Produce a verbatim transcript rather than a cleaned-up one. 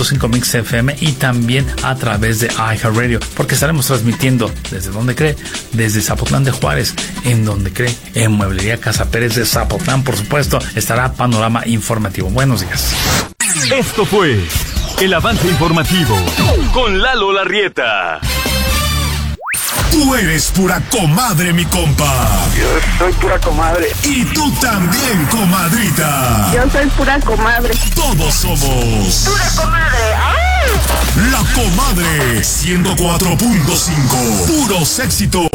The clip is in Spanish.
punto cinco Mix F M y también a través de iHeartRadio, porque estaremos transmitiendo desde donde cree, desde Zapotlán de Juárez, en donde cree, en Mueblería Casa Pérez de Zapotlán, por supuesto, estará Panorama Informativo. Buenos días. Esto fue el avance informativo con Lalo Larrieta. Tú eres pura comadre, mi compa. Yo soy pura comadre. Y tú también, comadrita. Yo soy pura comadre. Todos somos Pura comadre. ¡Ay! La Comadre ciento cuatro punto cinco. Puros éxitos.